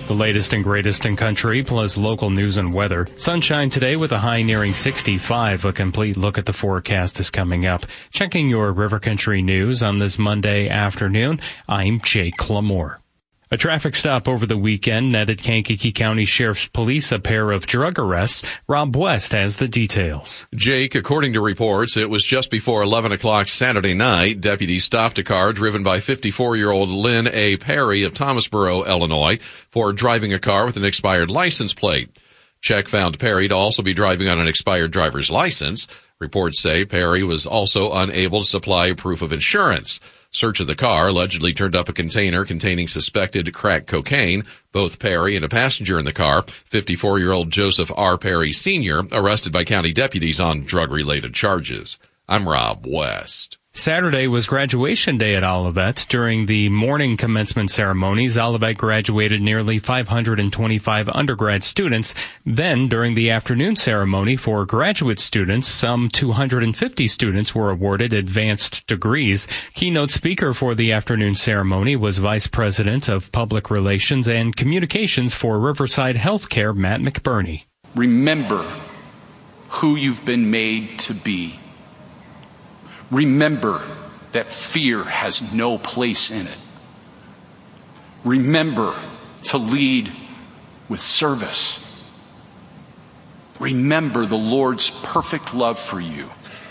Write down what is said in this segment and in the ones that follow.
The latest and greatest in country, plus local news and weather. Sunshine today with a high nearing 65. A complete look at the forecast is coming up. Checking your River Country news on this Monday afternoon, I'm Jake Lamore. A traffic stop over the weekend netted Kankakee County Sheriff's Police a pair of drug arrests. Rob West has the details. Jake, according to reports, it was just before 11 o'clock Saturday night. Deputies stopped a car driven by 54-year-old Lynn A. Perry of Thomasboro, Illinois, for driving a car with an expired license plate. Check found Perry to also be driving on an expired driver's license. Reports say Perry was also unable to supply proof of insurance. Search of the car allegedly turned up a container containing suspected crack cocaine. Both Perry and a passenger in the car, 54-year-old Joseph R. Perry Sr., arrested by county deputies on drug-related charges. I'm Rob West. Saturday was graduation day at Olivet. During the morning commencement ceremonies, Olivet graduated nearly 525 undergrad students. Then, during the afternoon ceremony for graduate students, some 250 students were awarded advanced degrees. Keynote speaker for the afternoon ceremony was Vice President of Public Relations and Communications for Riverside Healthcare, Matt McBurney. Remember who you've been made to be. Remember that fear has no place in it. Remember to lead with service. Remember the Lord's perfect love for you.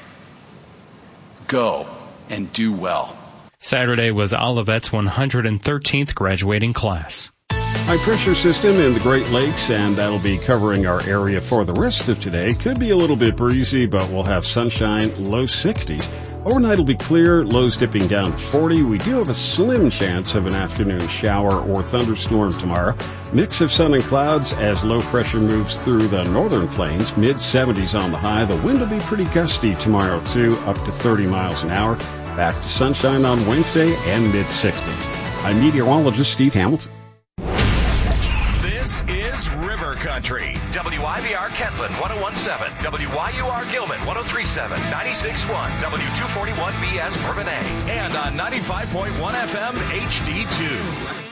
Go and do well. Saturday was Olivet's 113th graduating class. High pressure system in the Great Lakes, and that'll be covering our area for the rest of today. Could be a little bit breezy, but we'll have sunshine, low 60s. Overnight will be clear, lows dipping down to 40. We do have a slim chance of an afternoon shower or thunderstorm tomorrow. Mix of sun and clouds as low pressure moves through the northern plains. Mid-70s on the high. The wind will be pretty gusty tomorrow, too, up to 30 miles an hour. Back to sunshine on Wednesday and mid-60s. I'm meteorologist Steve Hamilton. This is River Country. WIVR Kentland 1017, WYUR Gilman 1037, 96.1, W241BS Bourbonnais, and on 95.1 FM HD2.